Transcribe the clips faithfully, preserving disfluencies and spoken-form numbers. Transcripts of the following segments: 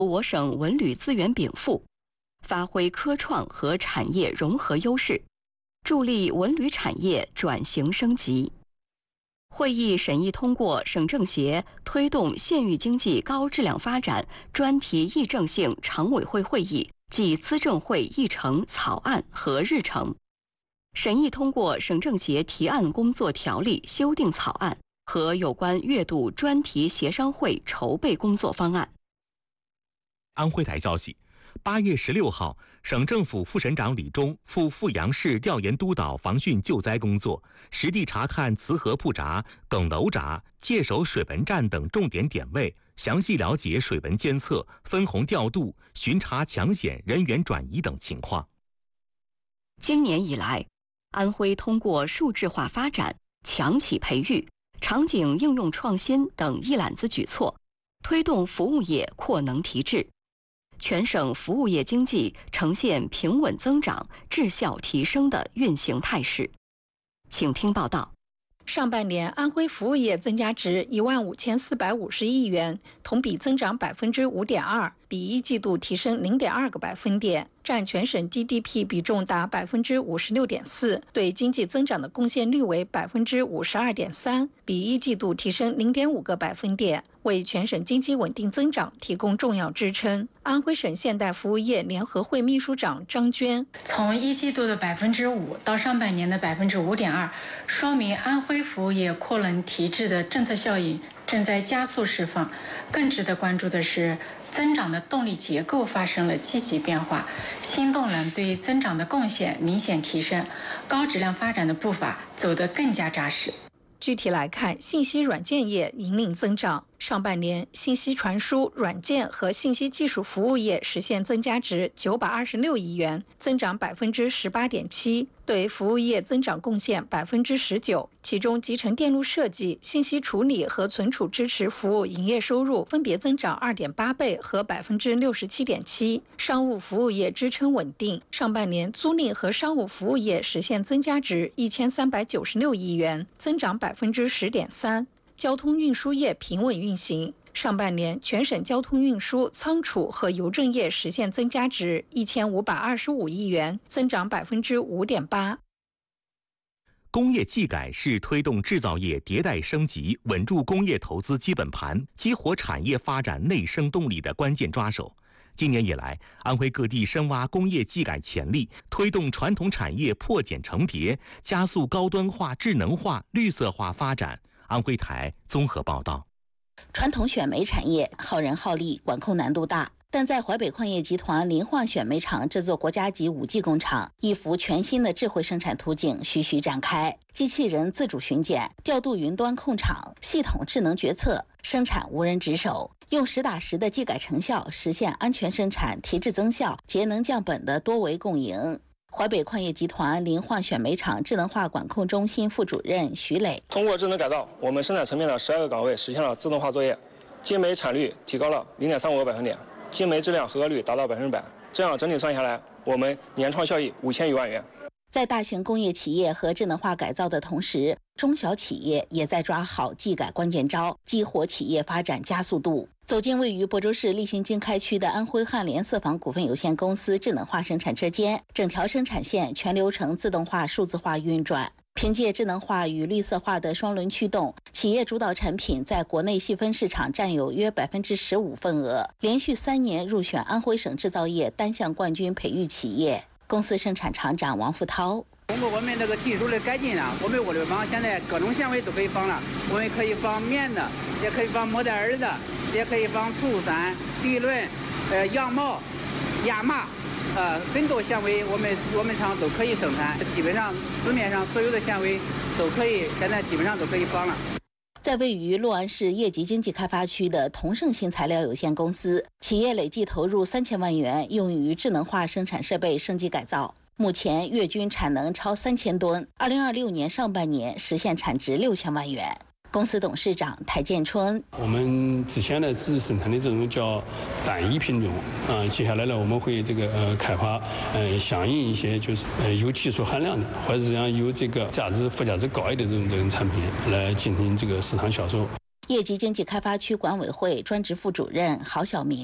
我省文旅资源禀赋，发挥科创和产业融合优势，助力文旅产业转型升级。会议审议通过省政协推动县域经济高质量发展专题议政性常委会会议暨资政会议程草案和日程，审议通过省政协提案工作条例修订草案和有关月度专题协商会筹备工作方案。 安徽台消息，八月十六号，省政府副省长李忠赴阜阳市调研督导防汛救灾工作，实地查看慈河铺闸、耿楼闸、界首水文站等重点点位，详细了解水文监测、分洪调度、巡查抢险、人员转移等情况。 今年以来，安徽通过数字化发展、强企培育、场景应用创新等一揽子举措，推动服务业扩能提质。全省服务业经济呈现平稳增长、质效提升的运行态势。请听报道。 上半年，安徽服务业增加值一万五千四百五十亿元，同比增长百分之五点二，比一季度提升零点二个百分点，占全省 G D P 比重达百分之五十六点四，对经济增长的贡献率为百分之五十二点三，比一季度提升零点五个百分点，为全省经济稳定增长提供重要支撑。安徽省现代服务业联合会秘书长张娟： 从一季度的百分之五到上半年的百分之五点二，说明安徽服务业扩能提质的政策效应正在加速释放。更值得关注的是，增长的动力结构发生了积极变化，新动能对增长的贡献明显提升，高质量发展的步伐走得更加扎实。 具体来看，信息软件业引领增长。上半年，信息传输、软件和信息技术服务业实现增加值九百二十六亿元，增长百分之十八点七，对服务业增长贡献百分之十九。其中，集成电路设计、信息处理和存储支持服务营业收入分别增长二点八倍和百分之六十七点七。商务服务业支撑稳定，上半年租赁和商务服务业实现增加值一千三百九十六亿元，增长百分之十点三。交通运输业平稳运行，上半年全省交通运输、仓储和邮政业实现增加值一千五百二十五亿元，增长百分之五点八。 工业技改是推动制造业迭代升级、稳住工业投资基本盘、激活产业发展内生动力的关键抓手。今年以来，安徽各地深挖工业技改潜力，推动传统产业破茧成蝶，加速高端化、智能化、绿色化发展。安徽台综合报道。 传统选煤产业耗人耗力，管控难度大，但在淮北矿业集团临化选煤厂这座国家级五 G 工厂，一幅全新的智慧生产图景徐徐展开。机器人自主巡检、调度云端控场、系统智能决策、生产无人值守，用实打实的技改成效，实现安全生产、提质增效、节能降本的多维共赢。淮北矿业集团临化选煤厂智能化管控中心副主任徐磊： 通过智能改造，我们生产层面的十二个岗位实现了自动化作业，精煤产率提高了零点三五个百分点，精煤质量合格率达到百分之百。这样整体算下来，我们年创效益五千余万元。 在大型工业企业和智能化改造的同时，中小企业也在抓好技改关键招，激活企业发展加速度。走进位于亳州市立新经开区的安徽汉联色纺股份有限公司智能化生产车间，整条生产线全流程自动化、数字化运转。凭借智能化与绿色化的双轮驱动，企业主导产品在国内细分市场占有约百分之十五份额，连续三年入选安徽省制造业单项冠军培育企业。公司生产厂长王富涛： 通过我们这个技术的改进啊，我们物流坊现在各种纤维都可以纺了，我们可以纺棉的，也可以纺莫代尔的，也可以纺粗衫、涤纶、呃羊毛、亚麻，呃很多纤维我们我们厂都可以生产，基本上市面上所有的纤维都可以，现在基本上都可以纺了。 在位于六安市业级经济开发区的同盛新材料有限公司，企业累计投入三千万元，用于智能化生产设备升级改造。目前月均产能超三千吨，二零二六年上半年实现产值六千万元。公司董事长台建春： 我们之前呢只生产的这种叫单一品种啊，接下来呢我们会这个呃开发呃相应一些就是呃有技术含量的，或者讲有这个价值附加值高一点的这种这种产品来进行这个市场销售。 业级经济开发区管委会专职副主任郝晓明：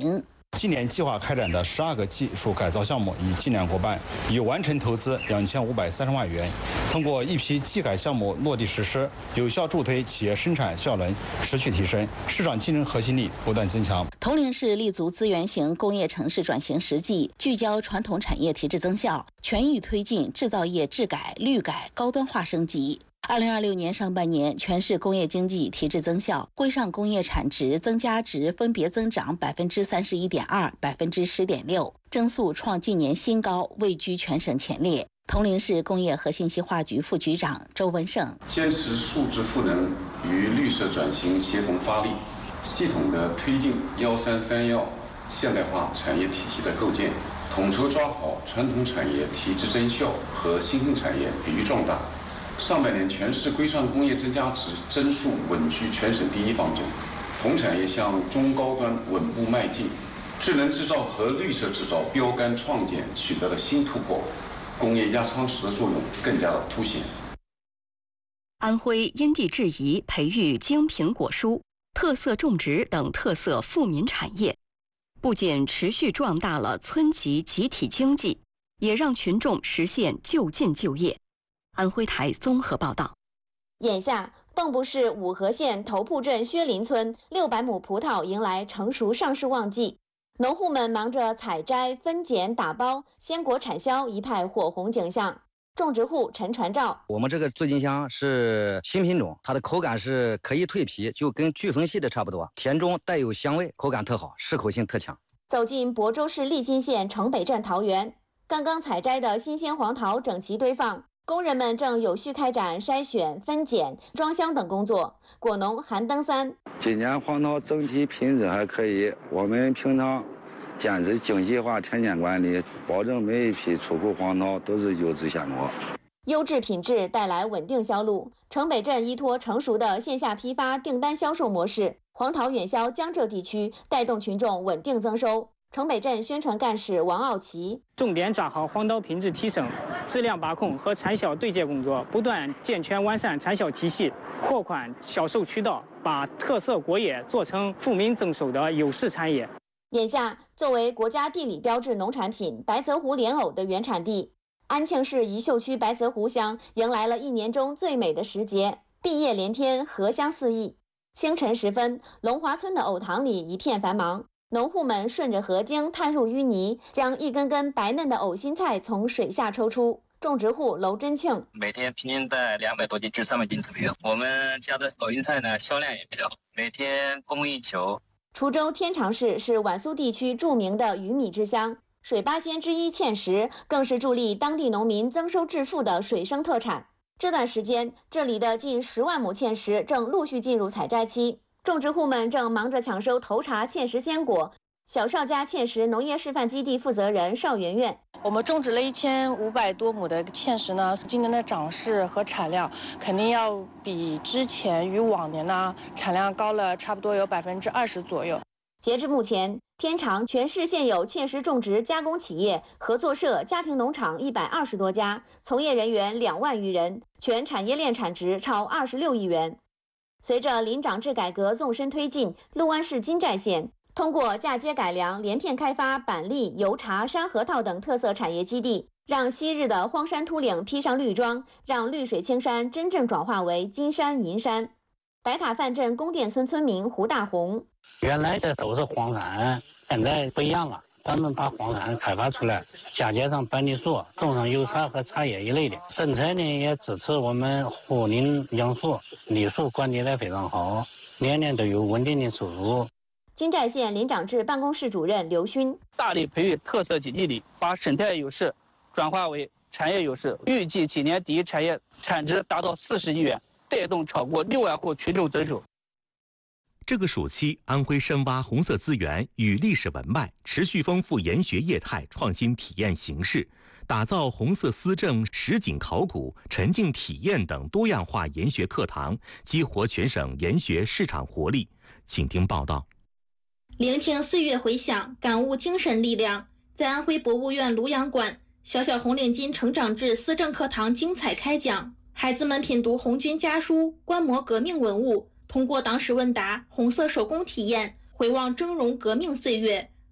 今年计划开展的十二个技术改造项目已今年过半，已完成投资两千五百三十万元。通过一批技改项目落地实施，有效助推企业生产效能持续提升，市场竞争核心力不断增强。 铜陵市立足资源型工业城市转型实际，聚焦传统产业提质增效，全域推进制造业质改、绿改、高端化升级。二零二六年上半年，全市工业经济提质增效，规上工业产值、增加值分别增长百分之三十一点二、百分之十点六，增速创近年新高，位居全省前列。铜陵市工业和信息化局副局长周文胜坚持数字赋能与绿色转型协同发力，系统的推进“幺三三幺”现代化产业体系的构建，统筹抓好传统产业提质增效和新兴产业比喻壮大。上半年全市规上工业增加值增速稳居全省第一方中，铜产业向中高端稳步迈进，智能制造和绿色制造标杆创建取得了新突破，工业压舱石的作用更加的凸显。 安徽因地制宜培育精品果蔬、特色种植等特色富民产业，不仅持续壮大了村级集体经济，也让群众实现就近就业。安徽台综合报道。 眼下，蚌埠市五河县头铺镇薛林村六百亩葡萄迎来成熟上市旺季，农户们忙着采摘、分拣、打包，鲜果产销一派火红景象。种植户陈传照： 我们这个醉金香是新品种，它的口感是可以蜕皮，就跟巨峰系的差不多，甜中带有香味，口感特好，适口性特强。 走进亳州市利津县城北镇桃园，刚刚采摘的新鲜黄桃整齐堆放。工人们正有序开展筛选、分拣、装箱等工作。果农韩登三： 今年黄桃整体品质还可以，我们平常坚持精细化产检管理，保证每一批出口黄桃都是优质鲜果。 优质品质带来稳定销路。城北镇依托成熟的线下批发订单销售模式，黄桃远销江浙地区，带动群众稳定增收。城北镇宣传干事王傲奇： 重点抓好黄桃品质提升、质量把控和产销对接工作，不断健全完善产销体系，扩宽销售渠道，把特色果业做成富民增收的优势产业。 眼下，作为国家地理标志农产品白泽湖莲藕的原产地，安庆市宜秀区白泽湖乡迎来了一年中最美的时节，碧叶连天，荷香四溢。清晨时分，龙华村的藕塘里一片繁忙。农户们顺着河泾探入淤泥，将一根根白嫩的藕心菜从水下抽出。种植户娄真庆： 每天平均在两百多斤至三百斤左右。我们家的藕心菜呢，销量也比较好，每天供不应求。 滁州天长市是皖苏地区著名的鱼米之乡，水八仙之一芡实更是助力当地农民增收致富的水生特产。这段时间，这里的近十万亩芡实正陆续进入采摘期。种植户们正忙着抢收头茬芡实鲜果。小邵家芡实农业示范基地负责人邵媛媛： 我们种植了一千五百多亩的芡实呢，今年的长势和产量肯定要比之前与往年呢产量高了差不多有百分之二十左右。 截至目前，天长全市现有芡实种植加工企业、合作社、家庭农场一百二十多家，从业人员两万余人，全产业链产值超二十六亿元。随着林长制改革纵深推进，六安市金寨县通过嫁接改良、连片开发板栗、油茶、山核桃等特色产业基地，让昔日的荒山秃岭披上绿装，让绿水青山真正转化为金山银山。白塔范镇宫殿村村民胡大红： 原来的都是荒山，现在不一样了。咱们把荒山开发出来，嫁接上板栗树，种上油茶和茶叶一类的。政策呢也支持我们护林养树，栗树管理得非常好，年年都有稳定的收入。 金寨县林长制办公室主任刘勋： 大力培育特色经济力，把生态优势转化为产业优势。预计今年第一产业产值达到四十亿元，带动超过六万户群众增收。 这个暑期，安徽深挖红色资源与历史文脉，持续丰富研学业态，创新体验形式，打造红色思政、实景考古、沉浸体验等多样化研学课堂，激活全省研学市场活力。请听报道。 聆听岁月回响，感悟精神力量。在安徽博物院庐阳馆，小小红领巾成长制思政课堂精彩开讲，孩子们品读红军家书，观摩革命文物，通过党史问答、红色手工体验，回望峥嵘革命岁月，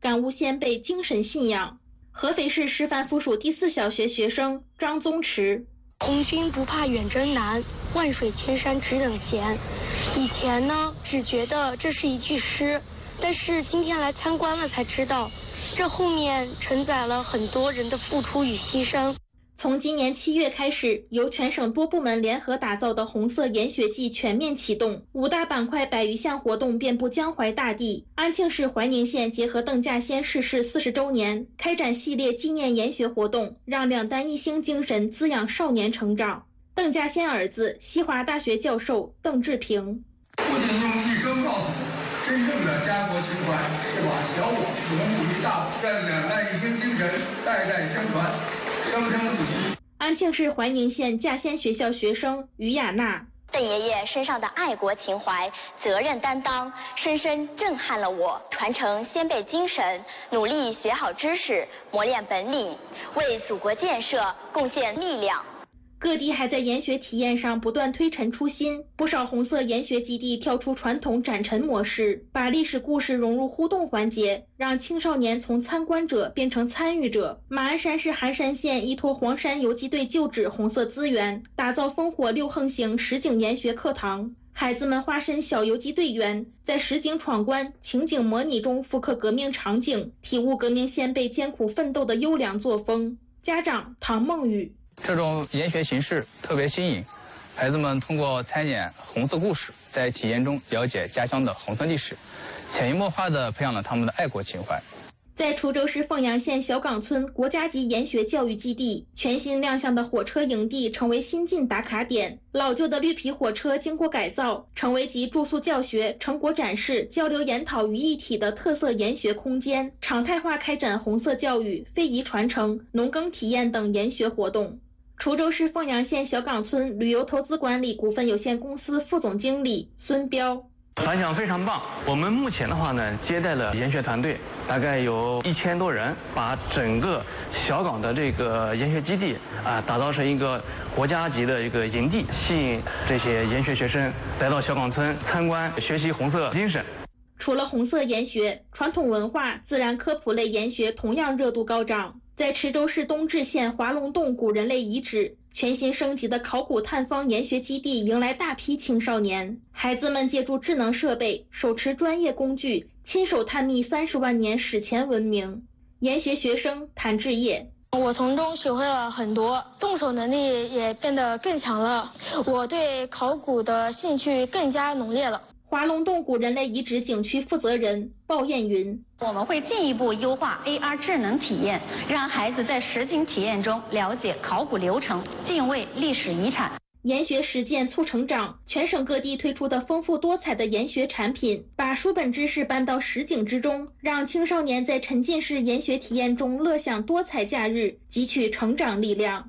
感悟先辈精神信仰。合肥市师范附属第四小学学生张宗池： 红军不怕远征难，万水千山只等闲。以前呢，只觉得这是一句诗，但是今天来参观了才知道，这后面承载了很多人的付出与牺牲。 从今年七月开始，由全省多部门联合打造的红色研学季全面启动，五大板块百余项活动遍布江淮大地。安庆市怀宁县结合邓稼先逝世四十周年，开展系列纪念研学活动，让两弹一星精神滋养少年成长。邓稼先儿子、西华大学教授邓志平： 父亲用一生告诉我，真正的家国情怀是把小我融入于大我，让两弹一星精神代代相传，生生不息。 安庆市怀宁县稼先学校学生于雅娜： 邓爷爷身上的爱国情怀、责任担当，深深震撼了我。传承先辈精神，努力学好知识，磨练本领，为祖国建设贡献力量。 各地还在研学体验上不断推陈出新，不少红色研学基地跳出传统展陈模式，把历史故事融入互动环节，让青少年从参观者变成参与者。马鞍山市寒山县依托黄山游击队旧址红色资源，打造烽火六横行实景研学课堂，孩子们化身小游击队员，在实景闯关、情景模拟中复刻革命场景，体悟革命先辈艰苦奋斗的优良作风。家长唐梦雨： 这种研学形式特别新颖，孩子们通过参演红色故事，在体验中了解家乡的红色历史，潜移默化地培养了他们的爱国情怀。 在滁州市凤阳县小岗村国家级研学教育基地，全新亮相的火车营地成为新晋打卡点。老旧的绿皮火车经过改造，成为集住宿教学、成果展示、交流研讨于一体的特色研学空间，常态化开展红色教育、非遗传承、农耕体验等研学活动。滁州市凤阳县小岗村旅游投资管理股份有限公司副总经理孙彪： 反响非常棒。我们目前的话呢，接待了研学团队，大概有一千多人，把整个小岗的这个研学基地啊，打造成一个国家级的一个营地，吸引这些研学学生来到小岗村参观，学习红色精神。 除了红色研学，传统文化、自然科普类研学同样热度高涨。在池州市东至县华龙洞古人类遗址，全新升级的考古探方研学基地迎来大批青少年。孩子们借助智能设备，手持专业工具，亲手探秘三十万年史前文明。研学学生谭志业： 我从中学会了很多，动手能力也变得更强了。我对考古的兴趣更加浓烈了。 华龙洞古人类遗址景区负责人鲍艳云： 我们会进一步优化 A R 智能体验，让孩子在实景体验中了解考古流程，敬畏历史遗产。 研学实践促成长，全省各地推出的丰富多彩的研学产品，把书本知识搬到实景之中，让青少年在沉浸式研学体验中乐享多彩假日，汲取成长力量。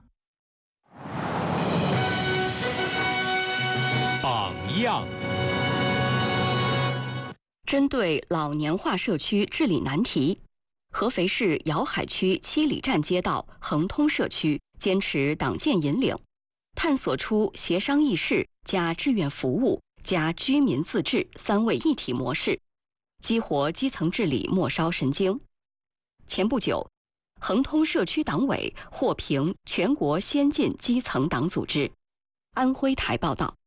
榜样。 针对老年化社区治理难题，合肥市瑶海区七里站街道恒通社区坚持党建引领，探索出协商议事加志愿服务加居民自治三位一体模式，激活基层治理末梢神经。前不久，恒通社区党委获评全国先进基层党组织。安徽台报道。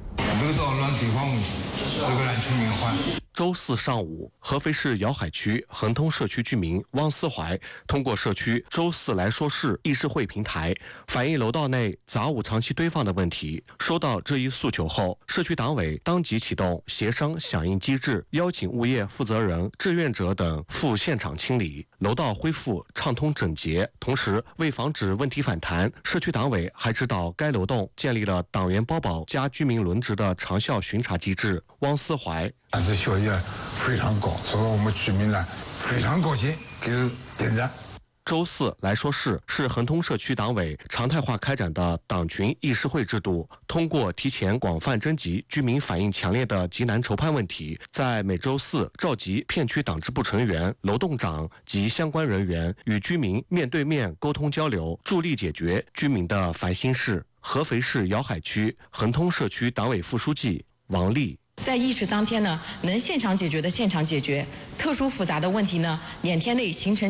周四上午，合肥市瑶海区恒通社区居民汪思怀通过社区周四来说事议事会平台反映楼道内杂物长期堆放的问题。收到这一诉求后，社区党委当即启动协商响应机制，邀请物业负责人、志愿者等赴现场清理，楼道恢复畅通整洁。同时，为防止问题反弹，社区党委还指导该楼栋建立了党员包保加居民轮值的长效巡查机制。汪思怀： 但是效益非常高，所以我们居民呢非常高兴，给点赞。 周四来说事是恒通社区党委常态化开展的党群议事会制度，通过提前广泛征集居民反映强烈的急难愁盼问题，在每周四召集片区党支部成员、楼栋长及相关人员与居民面对面沟通交流，助力解决居民的烦心事。合肥市瑶海区恒通社区党委副书记王丽： 在议事当天呢，能现场解决的现场解决，特殊复杂的问题呢，两天内形成